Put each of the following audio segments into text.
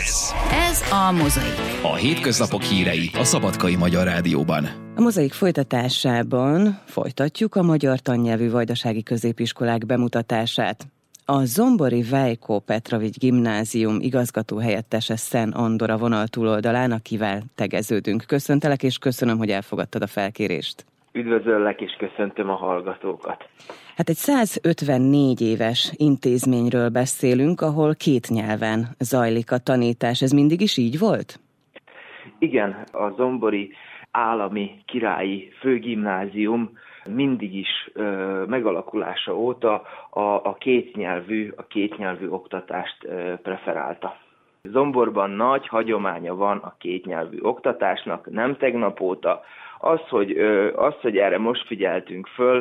Ez a Mozaik. A hétköznapok hírei a Szabadkai Magyar Rádióban. A Mozaik folytatásában folytatjuk a magyar tannyelvű vajdasági középiskolák bemutatását. A zombori Vejko Petrovics Gimnázium igazgatóhelyettese Szen Andor vonal túloldalán, akivel tegeződünk. Köszöntelek, és köszönöm, hogy elfogadtad a felkérést. Üdvözöllek, és köszöntöm a hallgatókat. Hát egy 154 éves intézményről beszélünk, ahol 2 nyelven zajlik a tanítás. Ez mindig is így volt? Igen, a zombori állami királyi főgimnázium mindig is megalakulása óta a kétnyelvű oktatást preferálta. Zomborban nagy hagyománya van a kétnyelvű oktatásnak, nem tegnap óta. Az, hogy erre most figyeltünk föl,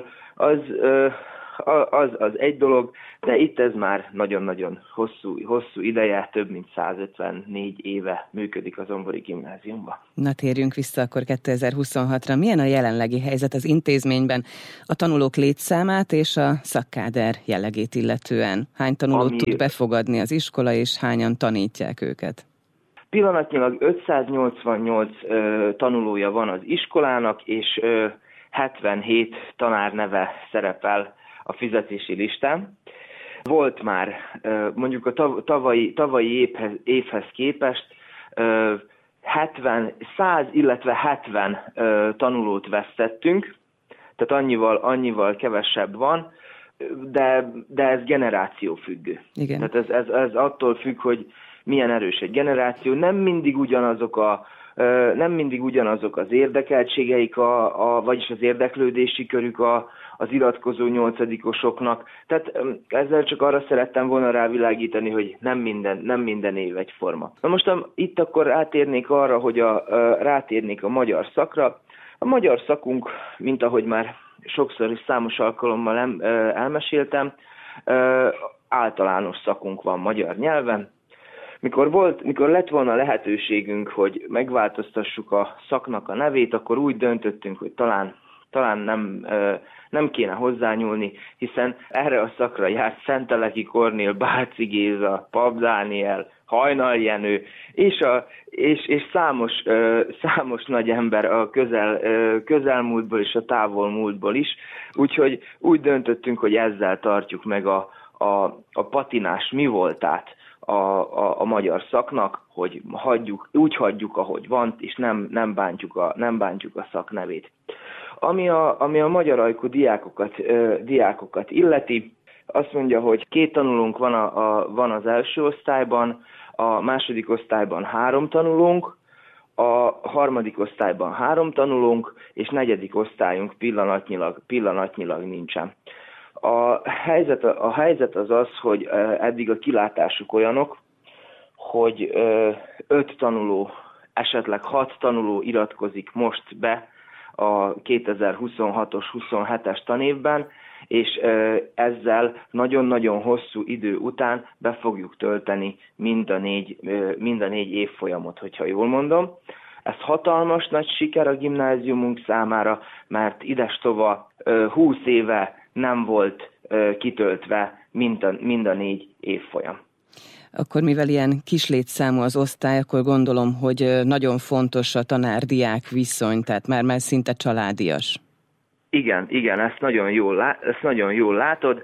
az egy dolog, de itt ez már nagyon-nagyon hosszú ideje, több mint 154 éve működik a zombori gimnáziumban. Na, térjünk vissza akkor 2026-ra. Milyen a jelenlegi helyzet az intézményben a tanulók létszámát és a szakkáder jellegét illetően? Hány tanulót tud befogadni az iskola, és hányan tanítják őket? Pillanatnyilag 588 tanulója van az iskolának, és 77 tanárneve szerepel a fizetési listán. Volt már mondjuk a tavalyi évhez képest 100, illetve 70 tanulót vesztettünk, tehát annyival kevesebb van, de ez generációfüggő. Igen. Tehát ez attól függ, hogy milyen erős egy generáció, nem mindig ugyanazok az érdekeltségeik, vagyis az érdeklődési körük az iratkozó nyolcadikosoknak. Tehát ezzel csak arra szerettem volna rávilágítani, hogy nem minden év egyforma. Na most itt akkor rátérnék arra, hogy rátérnék a magyar szakra. A magyar szakunk, mint ahogy már sokszor és számos alkalommal elmeséltem, általános szakunk van magyar nyelven. Mikor lett volna lehetőségünk, hogy megváltoztassuk a szaknak a nevét, akkor úgy döntöttünk, hogy talán nem kéne hozzányúlni, hiszen erre a szakra járt Szenteleki Kornél, Báci Géza, Pap Dániel, Hajnal Jenő, és számos nagy ember a közelmúltból és a távolmúltból is. Úgyhogy úgy döntöttünk, hogy ezzel tartjuk meg a patinás mi voltát a magyar szaknak, hogy úgy hagyjuk, ahogy van, és nem bántjuk a szak nevét. Ami a magyar ajkú diákokat illeti, azt mondja, hogy 2 tanulónk van az első osztályban, a második osztályban 3 tanulónk, a harmadik osztályban 3 tanulónk, és 4. osztályunk pillanatnyilag nincsen. A helyzet az, hogy eddig a kilátásuk olyanok, hogy 5 tanuló, esetleg 6 tanuló iratkozik most be a 2026-os, 27-es tanévben, és ezzel nagyon-nagyon hosszú idő után be fogjuk tölteni mind a 4 évfolyamot, hogyha jól mondom. Ez hatalmas nagy siker a gimnáziumunk számára, mert idestova 20 éve nem volt kitöltve mind a 4 évfolyam. Akkor mivel ilyen kis létszámú az osztály, akkor gondolom, hogy nagyon fontos a tanár-diák viszony, tehát már szinte családias. Igen, ezt nagyon jól látod.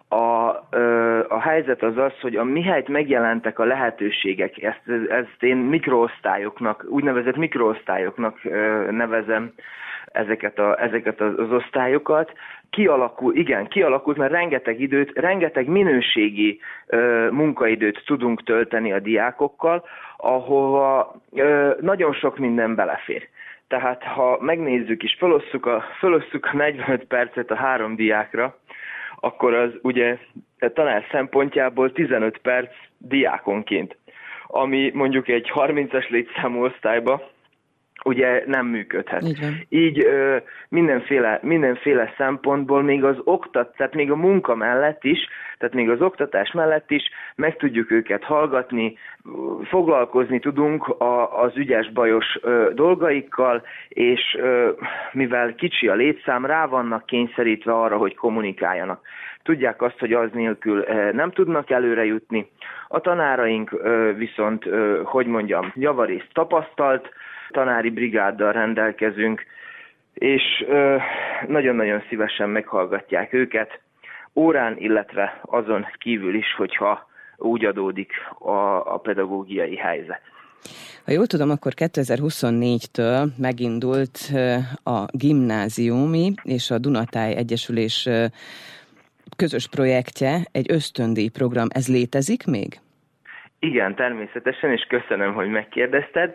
A helyzet az, hogy mihelyt megjelentek a lehetőségek, ezt én úgynevezett mikroosztályoknak nevezem ezeket az osztályokat. Kialakult, mert rengeteg minőségi munkaidőt tudunk tölteni a diákokkal, ahova nagyon sok minden belefér. Tehát ha megnézzük és felosszuk a 45 percet a 3 diákra, akkor az ugye a tanár szempontjából 15 perc diákonként, ami mondjuk egy 30-as létszámú osztályba ugye nem működhet. Így mindenféle szempontból még tehát még a munka mellett is, tehát még az oktatás mellett is meg tudjuk őket hallgatni, foglalkozni tudunk az ügyes-bajos dolgaikkal, és mivel kicsi a létszám, rá vannak kényszerítve arra, hogy kommunikáljanak. Tudják azt, hogy az nélkül nem tudnak előre jutni. A tanáraink viszont, javarészt tapasztalt tanári brigáddal rendelkezünk, és nagyon-nagyon szívesen meghallgatják őket órán, illetve azon kívül is, hogyha úgy adódik a pedagógiai helyzet. Ha jól tudom, akkor 2024-től megindult a gimnáziumi és a Dunatáj Egyesülés közös projektje, egy ösztöndíj program. Ez létezik még? Igen, természetesen, és köszönöm, hogy megkérdezted.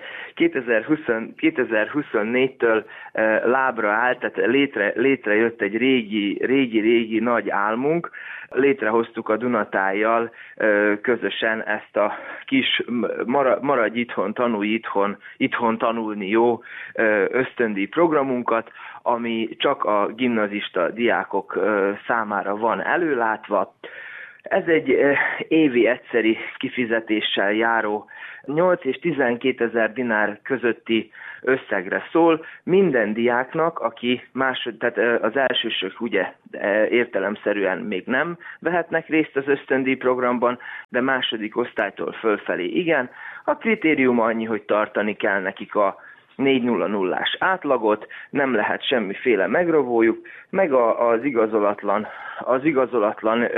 2024-től lábra állt, tehát létrejött egy régi nagy álmunk. Létrehoztuk a Dunatájjal közösen ezt a kis maradj itthon, tanulj itthon tanulni jó ösztöndíj programunkat, ami csak a gimnazista diákok számára van előlátva. Ez egy évi egyszeri kifizetéssel járó 8 és 12 ezer dinár közötti összegre szól. Minden diáknak, aki tehát az elsősök ugye értelemszerűen még nem vehetnek részt az ösztöndíj programban, de második osztálytól fölfelé igen. A kritérium annyi, hogy tartani kell nekik a 4.00-ás átlagot, nem lehet semmiféle megrovójuk, meg az igazolatlan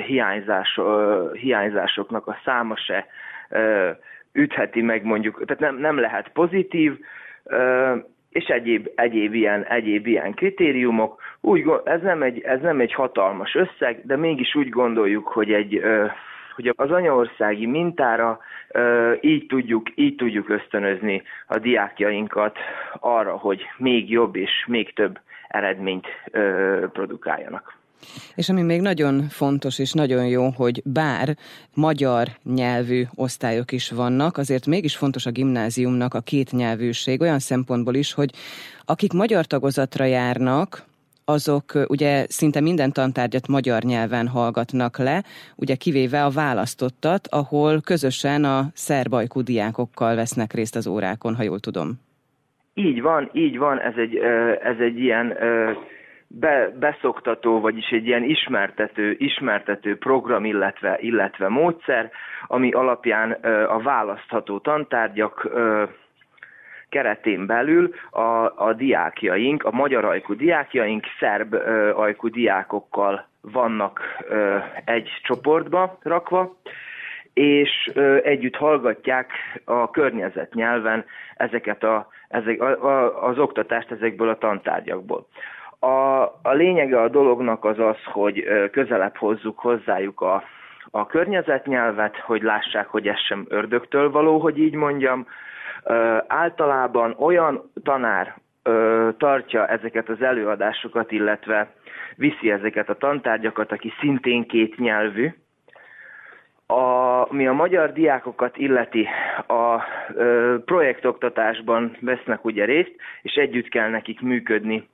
hiányzásoknak a száma se ütheti meg mondjuk, tehát nem lehet pozitív, és egyéb ilyen kritériumok. Ez nem egy hatalmas összeg, de mégis úgy gondoljuk, hogy hogy az anyaországi mintára így tudjuk ösztönözni a diákjainkat arra, hogy még jobb és még több eredményt produkáljanak. És ami még nagyon fontos és nagyon jó, hogy bár magyar nyelvű osztályok is vannak, azért mégis fontos a gimnáziumnak a kétnyelvűség olyan szempontból is, hogy akik magyar tagozatra járnak, azok ugye szinte minden tantárgyat magyar nyelven hallgatnak le, ugye kivéve a választottat, ahol közösen a szerb ajkú diákokkal vesznek részt az órákon, ha jól tudom. Így van, ez egy ilyen beszoktató, vagyis egy ilyen ismertető program, illetve módszer, ami alapján a választható tantárgyak keretén belül a diákjaink, a magyar ajkú diákjaink szerb ajkú diákokkal vannak egy csoportba rakva, és együtt hallgatják a környezetnyelven az oktatást ezekből a tantárgyakból. A lényege a dolognak az az, hogy közelebb hozzuk hozzájuk a környezetnyelvet, hogy lássák, hogy ez sem ördögtől való, hogy így mondjam. Általában olyan tanár tartja ezeket az előadásokat, illetve viszi ezeket a tantárgyakat, aki szintén kétnyelvű. Mi a magyar diákokat illeti, a projektoktatásban vesznek ugye részt, és együtt kell nekik működni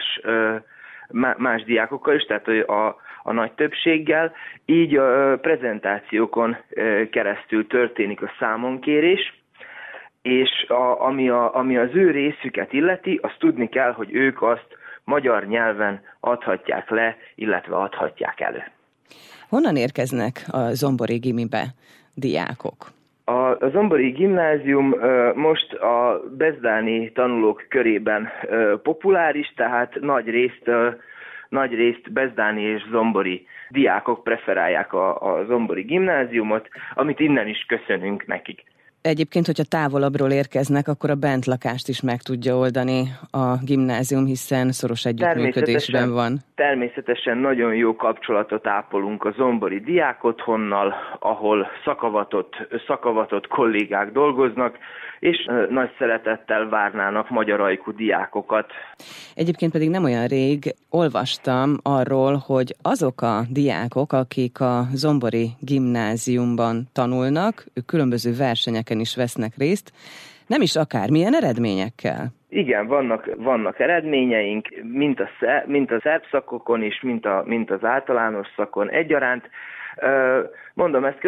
más diákokkal is, tehát a nagy többséggel. Így a prezentációkon keresztül történik a számonkérés, és ami az ő részüket illeti, azt tudni kell, hogy ők azt magyar nyelven adhatják le, illetve adhatják elő. Honnan érkeznek a zombori gimibe diákok? A zombori gimnázium most a bezdáni tanulók körében populáris, tehát nagy részt bezdáni és zombori diákok preferálják a zombori gimnáziumot, amit innen is köszönünk nekik. Egyébként, hogyha távolabbról érkeznek, akkor a bentlakást is meg tudja oldani a gimnázium, hiszen szoros együttműködésben van. Természetesen nagyon jó kapcsolatot ápolunk a zombori diákotthonnal, ahol szakavatott kollégák dolgoznak, és nagy szeretettel várnának magyar ajkú diákokat. Egyébként pedig nem olyan rég olvastam arról, hogy azok a diákok, akik a zombori gimnáziumban tanulnak, ők különböző versenyeken is vesznek részt, nem is akármilyen eredményekkel. Igen, vannak eredményeink, mint a szerb szakokon is, mint az általános szakon egyaránt. Mondom, ez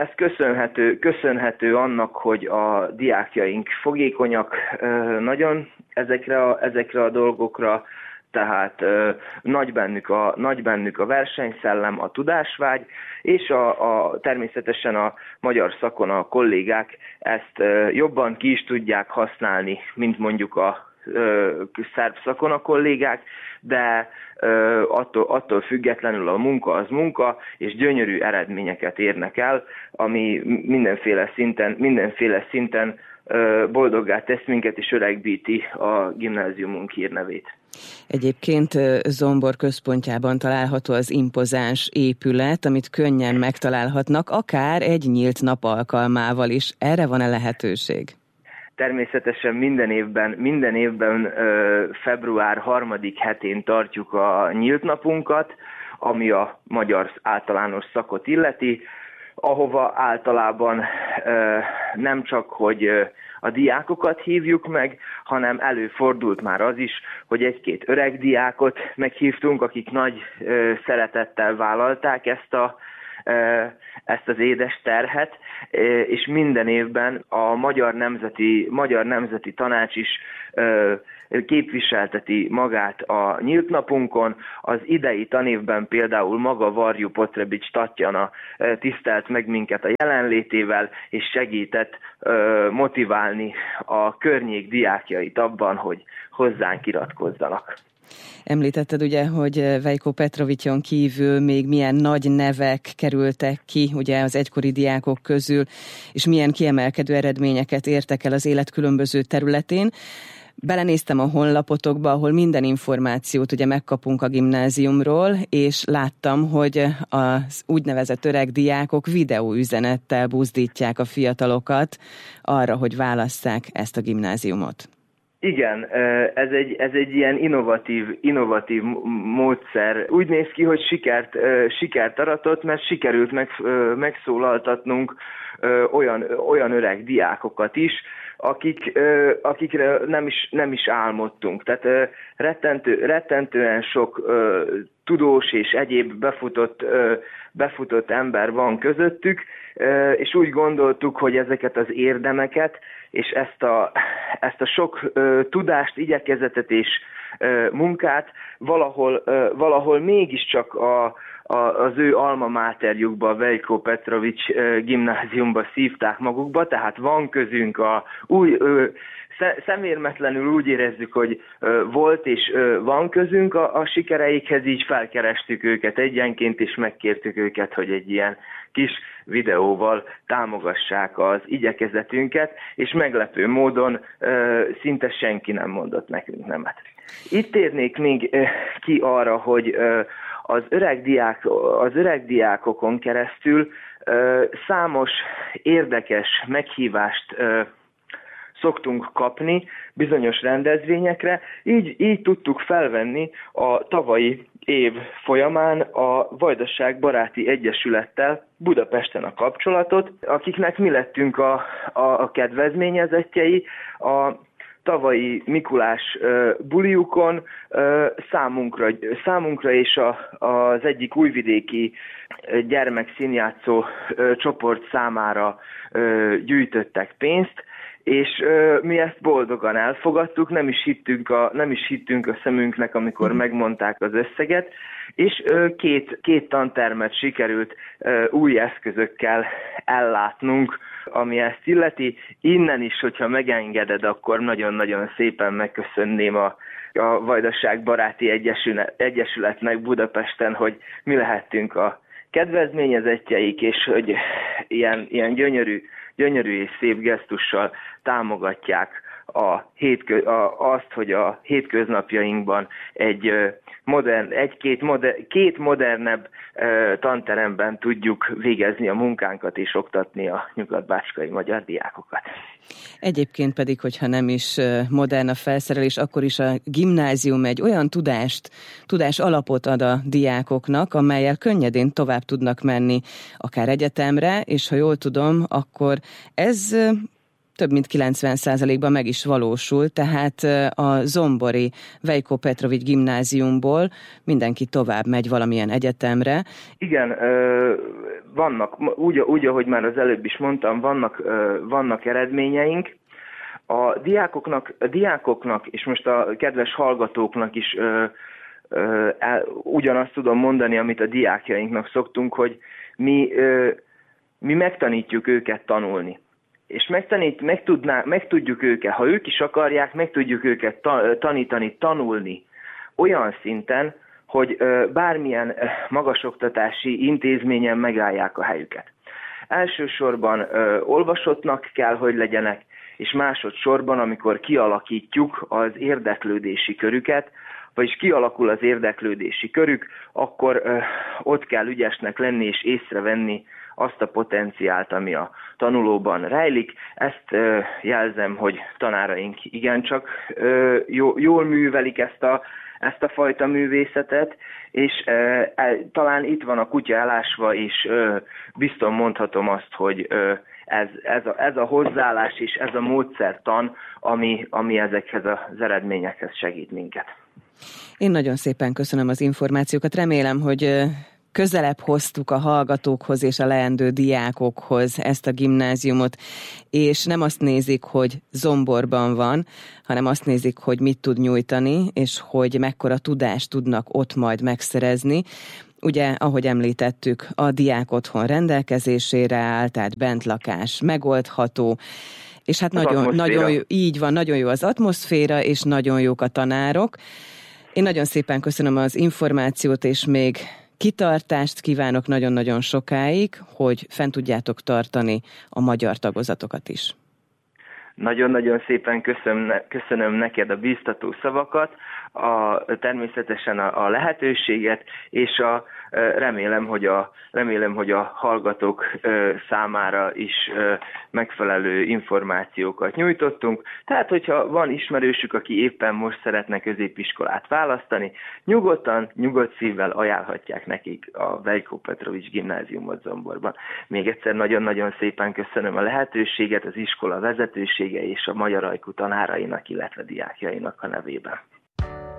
köszönhető annak, hogy a diákjaink fogékonyak nagyon ezekre a dolgokra, tehát nagy bennük a versenyszellem, a tudásvágy, és természetesen a magyar szakon a kollégák ezt jobban ki is tudják használni, mint mondjuk a szerb szakon a kollégák, de attól függetlenül a munka az munka, és gyönyörű eredményeket érnek el, ami mindenféle szinten boldoggá tesz minket, és öregbíti a gimnáziumunk hírnevét. Egyébként Zombor központjában található az impozáns épület, amit könnyen megtalálhatnak, akár egy nyílt nap alkalmával is. Erre van-e lehetőség? Természetesen minden évben február 3. hetén tartjuk a nyílt napunkat, ami a magyar általános szakot illeti, ahova általában nem csak, hogy a diákokat hívjuk meg, hanem előfordult már az is, hogy egy-két öreg diákot meghívtunk, akik nagy szeretettel vállalták ezt az édes terhet, és minden évben a Magyar Nemzeti Tanács is képviselteti magát a nyílt napunkon. Az idei tanévben például maga Varjú Potrebics Tatjana tisztelt meg minket a jelenlétével, és segített motiválni a környék diákjait abban, hogy hozzánk iratkozzanak. Említetted ugye, hogy Vejko Petrovicson kívül még milyen nagy nevek kerültek ki ugye az egykori diákok közül, és milyen kiemelkedő eredményeket értek el az élet különböző területén. Belenéztem a honlapotokba, ahol minden információt ugye megkapunk a gimnáziumról, és láttam, hogy az úgynevezett öreg diákok videóüzenettel buzdítják a fiatalokat arra, hogy válasszák ezt a gimnáziumot. Igen, ez egy ilyen innovatív módszer. Úgy néz ki, hogy sikert aratott, mert sikerült megszólaltatnunk olyan öreg diákokat is, akikre nem is álmodtunk. Tehát rettentően sok tudós és egyéb befutott ember van közöttük, és úgy gondoltuk, hogy ezeket az érdemeket és ezt a sok tudást, igyekezetet és munkát valahol mégiscsak az ő alma máterjukba, a Vejko Petrovics gimnáziumba szívták magukba, tehát van közünk szemérmetlenül úgy érezzük, hogy volt és van közünk a sikereikhez, így felkerestük őket egyenként, és megkértük őket, hogy egy ilyen kis videóval támogassák az igyekezetünket, és meglepő módon szinte senki nem mondott nekünk nemet. Itt térnék még ki arra, hogy az öreg diákokon keresztül számos érdekes meghívást szoktunk kapni bizonyos rendezvényekre, így tudtuk felvenni a tavalyi év folyamán a Vajdaság Baráti Egyesülettel Budapesten a kapcsolatot, akiknek mi lettünk a kedvezményezettjei. A tavalyi Mikulás buliukon számunkra és az egyik újvidéki gyermekszínjátszó csoport számára gyűjtöttek pénzt, és mi ezt boldogan elfogadtuk, nem is hittünk a szemünknek, amikor megmondták az összeget, és két tantermet sikerült új eszközökkel ellátnunk, ami ezt illeti. Innen is, hogyha megengeded, akkor nagyon-nagyon szépen megköszönném a Vajdaság Baráti Egyesületnek Budapesten, hogy mi lehettünk a kedvezményezettjeik, és hogy ilyen gyönyörű és szép gesztussal támogatják azt, hogy a hétköznapjainkban két modernebb tanteremben tudjuk végezni a munkánkat és oktatni a nyugat-bácskai magyar diákokat. Egyébként pedig, hogyha nem is modern a felszerelés, akkor is a gimnázium egy olyan tudás alapot ad a diákoknak, amellyel könnyedén tovább tudnak menni akár egyetemre, és ha jól tudom, akkor ez több mint 90%-ban meg is valósul, tehát a zombori Vejko Petrovics gimnáziumból mindenki tovább megy valamilyen egyetemre. Igen, vannak, úgy, ahogy már az előbb is mondtam, vannak eredményeink. A diákoknak, és most a kedves hallgatóknak is ugyanazt tudom mondani, amit a diákjainknak szoktunk, hogy mi megtanítjuk őket tanulni. És meg tudjuk őket, ha ők is akarják, meg tudjuk őket tanítani, tanulni olyan szinten, hogy bármilyen magasoktatási intézményen megállják a helyüket. Elsősorban olvasottnak kell, hogy legyenek, és másodszorban, amikor kialakítjuk az érdeklődési körüket, vagyis kialakul az érdeklődési körük, akkor ott kell ügyesnek lenni és észrevenni azt a potenciált, ami a tanulóban rejlik. Ezt jelzem, hogy tanáraink igencsak jól művelik ezt a fajta művészetet, és talán itt van a kutya elásva, és biztos mondhatom azt, hogy ez a hozzáállás és ez a módszertan, ami ezekhez az eredményekhez segít minket. Én nagyon szépen köszönöm az információkat. Remélem, hogy közelebb hoztuk a hallgatókhoz és a leendő diákokhoz ezt a gimnáziumot, és nem azt nézik, hogy Zomborban van, hanem azt nézik, hogy mit tud nyújtani, és hogy mekkora tudást tudnak ott majd megszerezni. Ugye, ahogy említettük, a diák otthon rendelkezésére áll, tehát bentlakás megoldható, és hát nagyon így van, nagyon jó az atmoszféra, és nagyon jók a tanárok. Én nagyon szépen köszönöm az információt, és még kitartást kívánok nagyon-nagyon sokáig, hogy fent tudjátok tartani a magyar tagozatokat is. Nagyon-nagyon szépen köszönöm neked a bíztató szavakat, természetesen a lehetőséget, és remélem, hogy a hallgatók számára is megfelelő információkat nyújtottunk. Tehát, hogyha van ismerősük, aki éppen most szeretne középiskolát választani, nyugodt szívvel ajánlhatják nekik a Vejko Petrovics gimnáziumot Zomborban. Még egyszer nagyon-nagyon szépen köszönöm a lehetőséget az iskola vezetősége és a magyar ajkú tanárainak, illetve diákjainak a nevében.